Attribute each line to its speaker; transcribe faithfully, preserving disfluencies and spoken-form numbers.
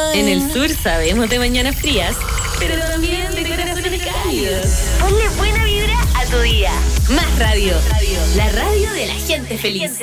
Speaker 1: En el sur sabemos de mañanas frías, pero también de corazones cálidos.
Speaker 2: Ponle buena vibra a tu día.
Speaker 1: Más radio, la radio de la gente feliz.